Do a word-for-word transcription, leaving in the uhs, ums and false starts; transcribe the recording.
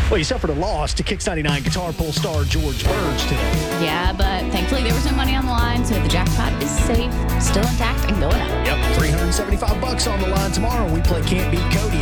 Well, you suffered a loss to Kicks ninety-nine guitar pull star George Burge today. Yeah, but thankfully there was no money on the line, so the jackpot is safe, still intact, and going up. Yep, three hundred seventy-five bucks on the line tomorrow. We play Can't Beat Cody